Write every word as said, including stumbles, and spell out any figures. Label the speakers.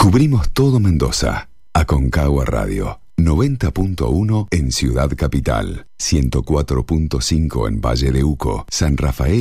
Speaker 1: Cubrimos todo Mendoza. Aconcagua Radio. noventa punto uno en Ciudad Capital. ciento cuatro punto cinco en Valle de Uco. San Rafael